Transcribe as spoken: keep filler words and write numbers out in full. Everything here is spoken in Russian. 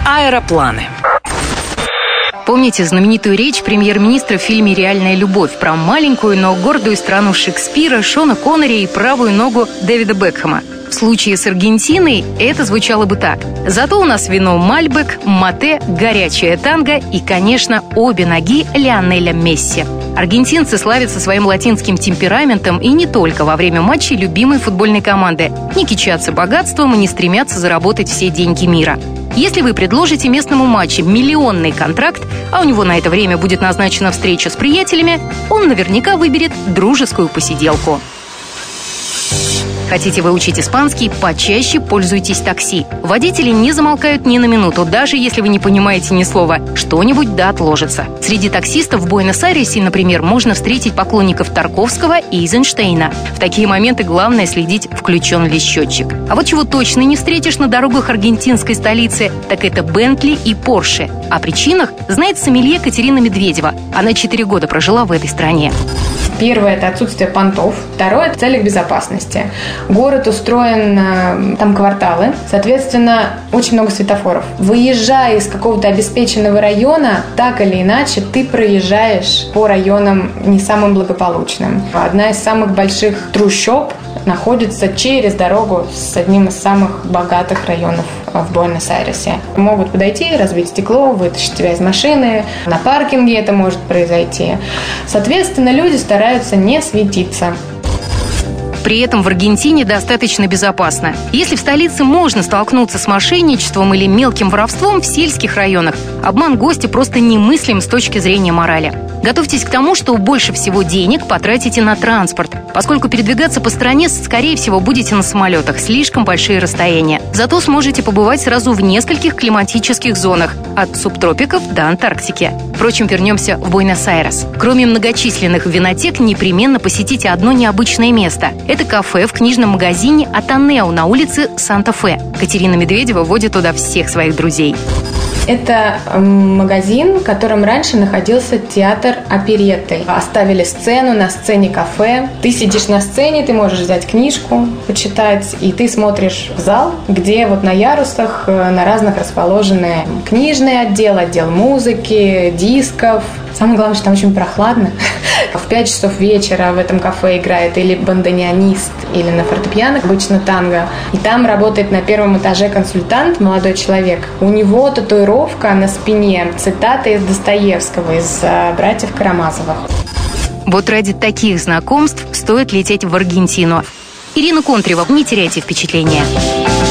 Аэропланы. Помните знаменитую речь премьер-министра в фильме «Реальная любовь» про маленькую, но гордую страну Шекспира, Шона Коннери и правую ногу Дэвида Бекхэма? В случае с Аргентиной это звучало бы так. Зато у нас вино Мальбек, Мате, горячая танго и, конечно, обе ноги Лионеля Месси. Аргентинцы славятся своим латинским темпераментом и не только во время матчей любимой футбольной команды. Не кичатся богатством и не стремятся заработать все деньги мира. Если вы предложите местному матчу миллионный контракт, а у него на это время будет назначена встреча с приятелями, он наверняка выберет дружескую посиделку. Хотите выучить испанский? Почаще пользуйтесь такси. Водители не замолкают ни на минуту, даже если вы не понимаете ни слова. Что-нибудь да отложится. Среди таксистов в Буэнос-Айресе, например, можно встретить поклонников Тарковского и Эйзенштейна. В такие моменты главное следить, включен ли счетчик. А вот чего точно не встретишь на дорогах аргентинской столицы, так это Бентли и Порше. О причинах знает сомелье Катерина Медведева. Она четыре года прожила в этой стране. Первое – это отсутствие понтов. Второе – это в целях безопасности. Город устроен, там кварталы, соответственно, очень много светофоров. Выезжая из какого-то обеспеченного района, так или иначе, ты проезжаешь по районам не самым благополучным. Одна из самых больших трущоб находится через дорогу с одним из самых богатых районов в Буэнос-Айресе. Могут подойти, разбить стекло, вытащить тебя из машины. На паркинге это может произойти. Соответственно, люди стараются не светиться. При этом в Аргентине достаточно безопасно. Если в столице можно столкнуться с мошенничеством или мелким воровством, в сельских районах обман гостя просто немыслим с точки зрения морали. Готовьтесь к тому, что больше всего денег потратите на транспорт, поскольку передвигаться по стране, скорее всего, будете на самолетах, слишком большие расстояния. Зато сможете побывать сразу в нескольких климатических зонах, от субтропиков до Антарктики. Впрочем, вернемся в Буэнос-Айрес. Кроме многочисленных винотек, непременно посетите одно необычное место. Это кафе в книжном магазине «Атанео» на улице Санта-Фе. Катерина Медведева водит туда всех своих друзей. Это магазин, в котором раньше находился театр оперетты. Оставили сцену, на сцене кафе. Ты сидишь на сцене, ты можешь взять книжку, почитать, и ты смотришь в зал, где вот на ярусах на разных расположены книжный отдел, отдел музыки, дисков. Самое главное, что там очень прохладно. В пять часов вечера в этом кафе играет или бандонеонист, или на фортепиано, обычно танго. И там работает на первом этаже консультант, молодой человек. У него татуировка на спине, цитата из Достоевского, из «Братьев Карамазовых». Вот ради таких знакомств стоит лететь в Аргентину. Ирина Контрева, не теряйте впечатления.